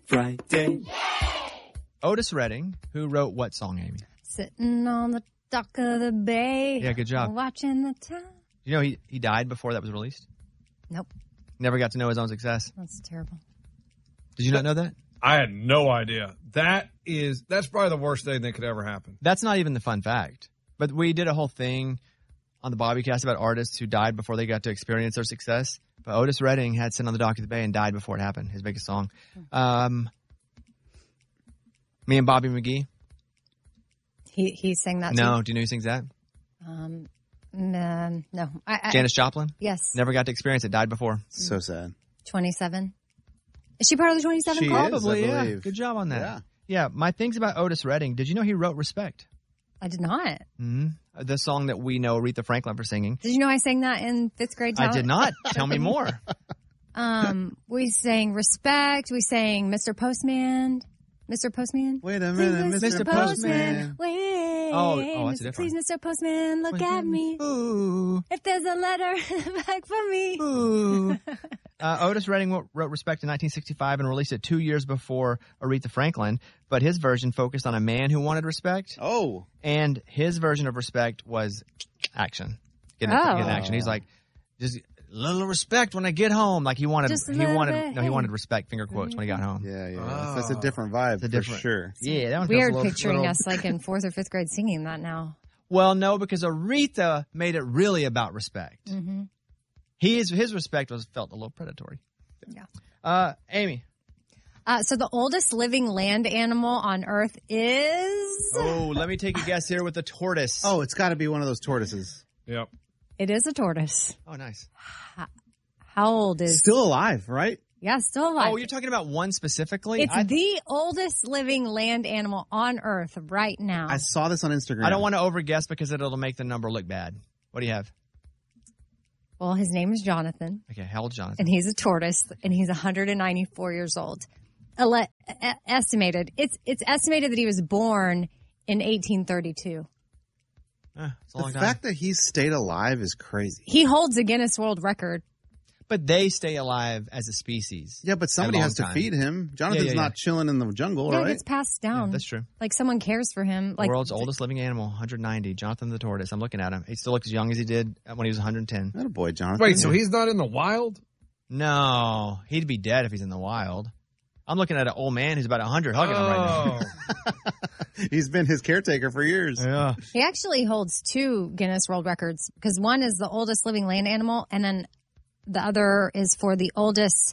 Friday. Otis Redding, who wrote what song, Amy? Sitting on the dock of the bay. Yeah, good job. Watching the time. You know he died before that was released? Nope. Never got to know his own success. That's terrible. Did you not know that? I had no idea. That's probably the worst thing that could ever happen. That's not even the fun fact. But we did a whole thing on the Bobbycast about artists who died before they got to experience their success. But Otis Redding had Sit on the Dock of the Bay and died before it happened, his biggest song. Me and Bobby McGee. He sang that No, too? do you know who sings that? No. Janis Joplin? Yes. Never got to experience it, died before. So sad. 27. Is she part of the 27 She Club? is. Probably, I yeah. believe. Good job on that. Yeah. Yeah, my things about Otis Redding. Did you know he wrote Respect? I did not. Mm-hmm. The song that we know Aretha Franklin for singing. Did you know I sang that in 5th grade I talent? did not. Tell me more. We sang Respect. We sang Mr. Postman. Mr. Postman? Wait a minute, Please, Mr. Postman. Wait. Oh, that's a different Please, Mr. Postman, look at me. Ooh. If there's a letter back for me. Ooh. Otis Redding wrote Respect in 1965 and released it 2 years before Aretha Franklin, but his version focused on a man who wanted respect. Oh. And his version of Respect was action. Getting action. He's like, just a little respect when I get home. Like he wanted respect, finger quotes, when he got home. Yeah. That's a different vibe for sure. Yeah, that one Weird feels a picturing little, us like in 4th or 5th grade singing that now. Well, no, because Aretha made it really about respect. Mm-hmm. His respect felt a little predatory. Yeah. Amy. So the oldest living land animal on Earth is... Oh, let me take a guess here with the tortoise. Oh, it's got to be one of those tortoises. Yep. It is a tortoise. Oh, nice. How old is... Still alive, right? Yeah, still alive. Oh, you're talking about one specifically? It's the oldest living land animal on Earth right now. I saw this on Instagram. I don't want to overguess because it'll make the number look bad. What do you have? Well, his name is Jonathan. Okay, how old's Jonathan? And he's a tortoise, and he's 194 years old. Estimated. It's estimated that he was born in 1832. It's a long The time. fact that he stayed alive is crazy. He holds a Guinness World Record. But they stay alive as a species. Yeah, but somebody A long has to time. feed him. Jonathan's not chilling in the jungle, Yeah, right? it gets passed down. Yeah, that's true. Like someone cares for him. The Like world's oldest living animal, 190, Jonathan the tortoise. I'm looking at him. He still looks as young as he did when he was 110. That a boy, Jonathan. Wait, so he's not in the wild? No, he'd be dead if he's in the wild. I'm looking at an old man who's about 100 hugging him right now. He's been his caretaker for years. Yeah. he actually holds 2 Guinness World Records because one is the oldest living land animal, and then the other is for the oldest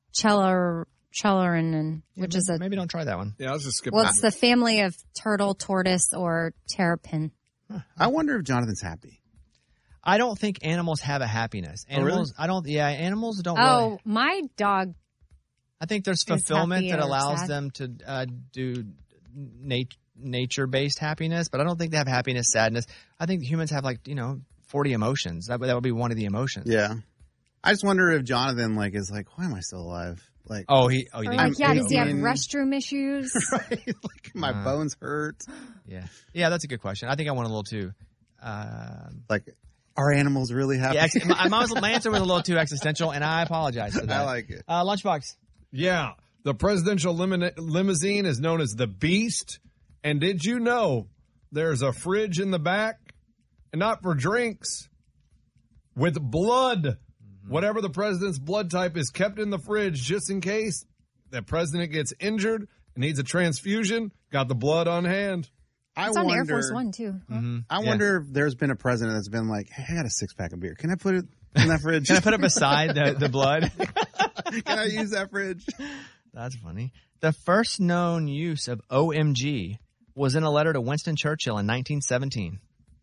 Chelaranen, which is a... Maybe don't try that one. Yeah, let's just skip Well, that. it's the family of turtle, tortoise, or terrapin. I wonder if Jonathan's happy. I don't think animals have a happiness. Animals, really? Animals don't Oh, really. my dog. I think there's Is fulfillment happy that or allows sad? them to do nature-based happiness, but I don't think they have happiness, sadness. I think humans have 40 emotions. That would be one of the emotions. Yeah. I just wonder if Jonathan is like, why am I still alive? Like, Oh, Or you like, think- does he have I mean- restroom issues? right? Like my bones hurt. Yeah, that's a good question. I think I went a little too. Like, are animals really happy? Yeah, my answer was a little too existential, and I apologize for that. I like it. Lunchbox. Yeah, the presidential limousine is known as the Beast. And did you know there's a fridge in the back? And not for drinks, with blood. Mm-hmm. Whatever the president's blood type is kept in the fridge just in case the president gets injured and needs a transfusion. Got the blood on hand. It's on Air Force One, too. Mm-hmm. I wonder if there's been a president that's been like, hey, I got a 6-pack of beer. Can I put it in that fridge? Can I put it beside the blood? Can I use that fridge? That's funny. The first known use of OMG was in a letter to Winston Churchill in 1917.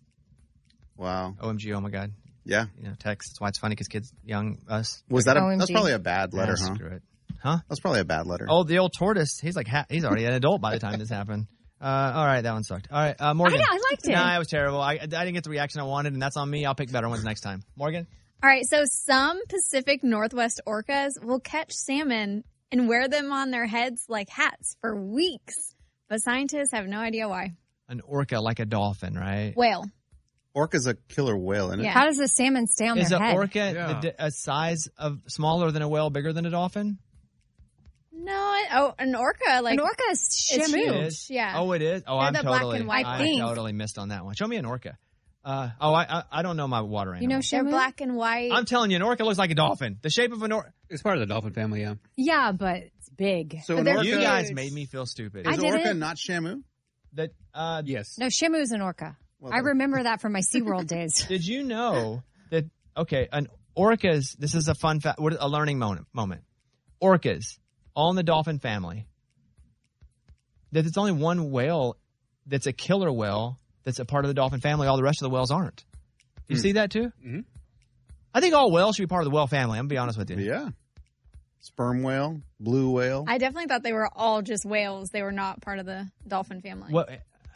Wow. OMG, oh my God. Yeah. Text. That's why it's funny because kids, us. Was that that's probably a bad letter, Yeah, huh? Screw it. Huh? That's probably a bad letter. Oh, the old tortoise. He's he's already an adult by the time this happened. All right, that one sucked. All right, Morgan. I liked it. Nah, it was terrible. I didn't get the reaction I wanted, and that's on me. I'll pick better ones next time. Morgan? All right, so some Pacific Northwest orcas will catch salmon and wear them on their heads like hats for weeks, but scientists have no idea why. An orca, like a dolphin, right? Whale. Orca's a killer whale, isn't it? Yeah. How does the salmon stay on Is their an head? orca a size of smaller than a whale, bigger than a dolphin? No, No, an orca. An orca is Shamu. It is? Yeah. Oh, it is? Oh, They're I'm the totally, black and white I totally missed on that one. Show me an orca. I don't know my water animal. You know They're Shamu? black and white. I'm telling you, an orca looks like a dolphin. The shape of an orca. It's part of the dolphin family, yeah. Yeah, but it's big. So But an they're orca You huge. guys made me feel stupid. is I orca didn't. not Shamu? That Yes. No, Shamu's an orca. Well, I remember that from my SeaWorld days. Did you know that? Okay, an orcas. This is a fun fact. A learning moment. Orcas, all in the dolphin family. That it's only one whale that's a killer whale that's a part of the dolphin family. All the rest of the whales aren't. You see that too? Mm-hmm. I think all whales should be part of the whale family. I'm gonna be honest with you. Yeah. Sperm whale, blue whale. I definitely thought they were all just whales. They were not part of the dolphin family. What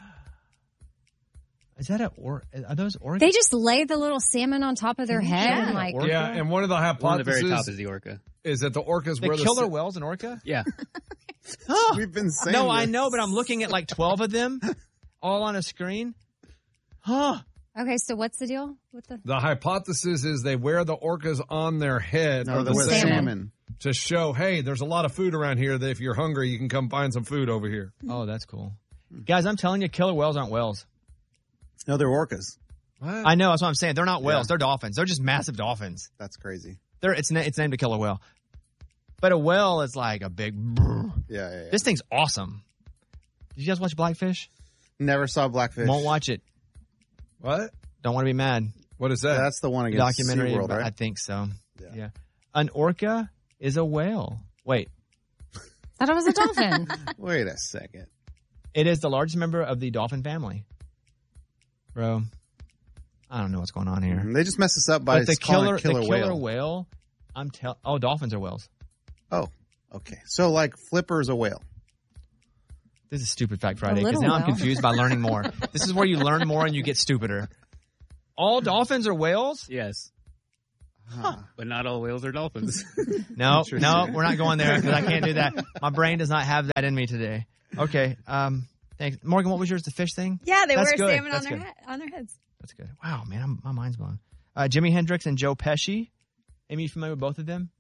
is that? Are those orcas? They just lay the little salmon on top of their head Yeah. and like. Orca? Yeah, and one of the One at the hypotheses very top is the orca. is that the orcas the were killer whale's an orca? Yeah. We've been saying No, I this. know, but I'm looking at like 12 of them all on a screen. Huh. Okay, so what's the deal with The hypothesis is they wear the orcas on their head No, or the the salmon. salmon. to show, hey, there's a lot of food around here that if you're hungry, you can come find some food over here. Oh, that's cool. Guys, I'm telling you, killer whales aren't whales. No, they're orcas. What? I know, that's what I'm saying. They're not whales. Yeah. They're dolphins. They're just massive dolphins. That's crazy. It's named a killer whale. But a whale is like a big... Yeah. This thing's awesome. Did you guys watch Blackfish? Never saw Blackfish. Won't watch it. What? Don't want to be mad. What is that? That's the one against Documentary. SeaWorld, right? I think so. Yeah. An orca is a whale. Wait. I thought it was a dolphin. Wait a second. It is the largest member of the dolphin family. Bro, I don't know what's going on here. They just messed us up by But the calling it killer whale. whale, dolphins are whales. Oh, okay. So like Flipper's a whale. This is Stupid Fact Friday because little now I'm whale. confused by learning more. This is where you learn more and you get stupider. All dolphins are whales? Yes. But not all whales are dolphins. No, we're not going there because I can't do that. My brain does not have that in me today. Okay, thanks. Morgan, what was yours? The fish thing? Yeah, they That's wear good. salmon That's on their good. on their heads. That's good. Wow, man, my mind's blown. Jimi Hendrix and Joe Pesci. Amy, you familiar with both of them?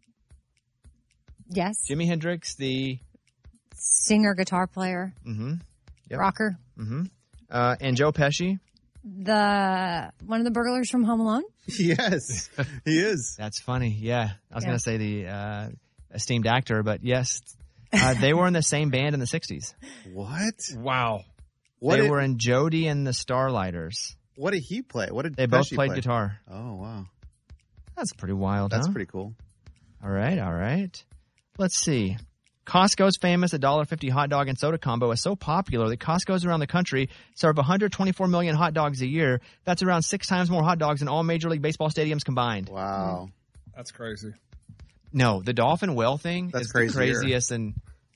Yes. Jimi Hendrix, the Singer, guitar player, Yep. rocker. And Joe Pesci. One of the burglars from Home Alone. Yes, he is. That's funny. Yeah, I was Yeah. going to say the esteemed actor, but yes, they were in the same band in the '60s. What? Wow. They were in Jody and the Starlighters. What did he play? What did They both Pesci played play? guitar. Oh wow, That's pretty wild. that's huh? pretty cool. All right. Let's see. Costco's famous $1.50 hot dog and soda combo is so popular that Costco's around the country serve 124 million hot dogs a year. That's around 6 times more hot dogs than all Major League Baseball stadiums combined. Wow. That's crazy. No, the dolphin whale thing That's is crazier. the craziest, and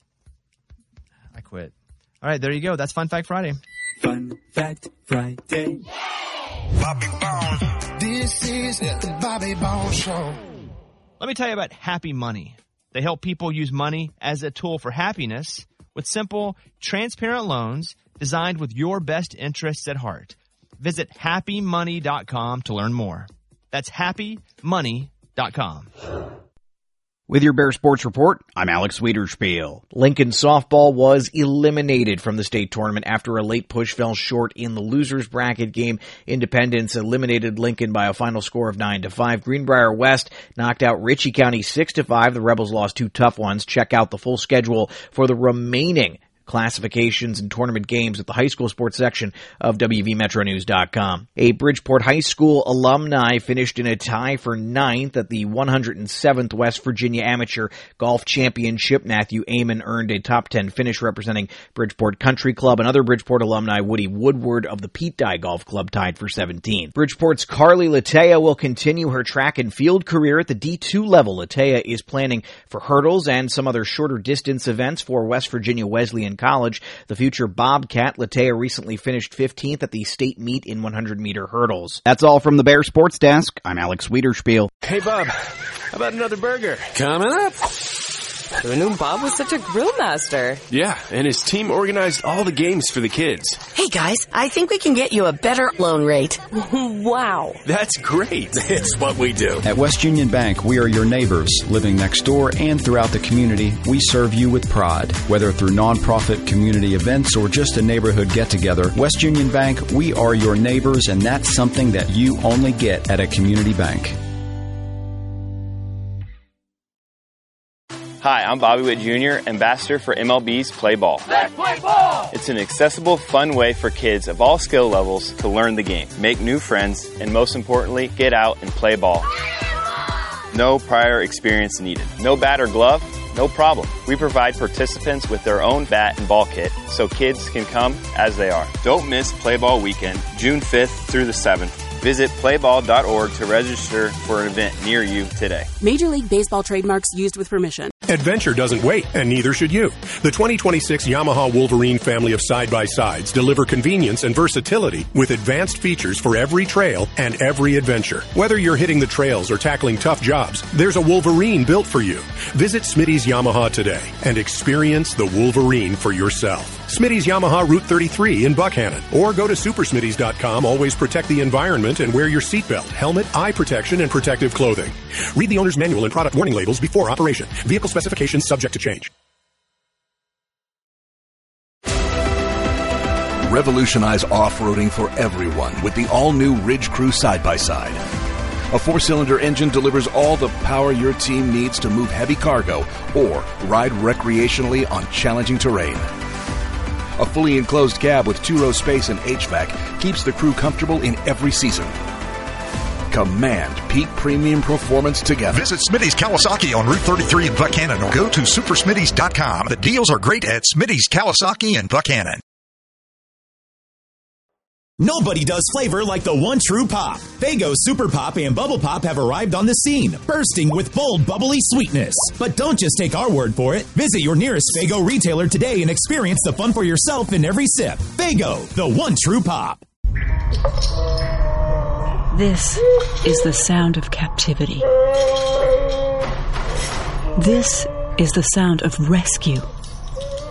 I quit. All right, there you go. That's Fun Fact Friday. Fun Fact Friday. Bobby Bones. This is the Bobby Bones Show. Let me tell you about Happy Money. They help people use money as a tool for happiness with simple, transparent loans designed with your best interests at heart. Visit happymoney.com to learn more. That's happymoney.com. With your Bear Sports Report, I'm Alex Wiederspiel. Lincoln softball was eliminated from the state tournament after a late push fell short in the losers bracket game. Independence eliminated Lincoln by a final score of 9-5. Greenbrier West knocked out Ritchie County 6-5. The Rebels lost 2 tough ones. Check out the full schedule for the remaining classifications and tournament games at the high school sports section of WVMetroNews.com. A Bridgeport High School alumni finished in a tie for 9th at the 107th West Virginia Amateur Golf Championship. Matthew Amon earned a top 10 finish representing Bridgeport Country Club. Another Bridgeport alumni, Woody Woodward of the Pete Dye Golf Club, tied for 17th. Bridgeport's Carly Latea will continue her track and field career at the D2 level. Latea is planning for hurdles and some other shorter distance events for West Virginia Wesleyan College. The future Bobcat, Latea recently finished 15th at the state meet in 100-meter hurdles. That's all from the Bear Sports Desk. I'm Alex Wiederspiel. Hey, Bob, how about another burger? Coming up. Who knew Bob was such a grill master? Yeah, and his team organized all the games for the kids. Hey guys, I think we can get you a better loan rate. Wow. That's great. It's what we do. At West Union Bank, we are your neighbors. Living next door and throughout the community, we serve you with pride. Whether through nonprofit community events or just a neighborhood get-together, West Union Bank, we are your neighbors, and that's something that you only get at a community bank. Hi, I'm Bobby Witt Jr., ambassador for MLB's Play Ball. Let's play ball! It's an accessible, fun way for kids of all skill levels to learn the game, make new friends, and most importantly, get out and play ball. No prior experience needed. No bat or glove? No problem. We provide participants with their own bat and ball kit so kids can come as they are. Don't miss Play Ball Weekend, June 5th through the 7th. Visit playball.org to register for an event near you today. Major League Baseball trademarks used with permission. Adventure doesn't wait, and neither should you. The 2026 Yamaha Wolverine family of side-by-sides deliver convenience and versatility with advanced features for every trail and every adventure. Whether you're hitting the trails or tackling tough jobs, there's a Wolverine built for you. Visit Smitty's Yamaha today and experience the Wolverine for yourself. Smitty's Yamaha Route 33 in Buckhannon. Or go to supersmitty's.com. Always protect the environment and wear your seatbelt, helmet, eye protection, and protective clothing. Read the owner's manual and product warning labels before operation. Vehicle specifications subject to change. Revolutionize off-roading for everyone with the all-new Ridge Crew side-by-side. A 4-cylinder engine delivers all the power your team needs to move heavy cargo or ride recreationally on challenging terrain. A fully enclosed cab with 2-row space and HVAC keeps the crew comfortable in every season. Command peak premium performance together. Visit Smitty's Kawasaki on Route 33 in Buckhannon or go to supersmitty's.com. The deals are great at Smitty's Kawasaki in Buckhannon. Nobody does flavor like the one true pop. Faygo Super Pop and Bubble Pop have arrived on the scene, bursting with bold, bubbly sweetness. But don't just take our word for it. Visit your nearest Faygo retailer today and experience the fun for yourself in every sip. Faygo, the one true pop. This is the sound of captivity. This is the sound of rescue.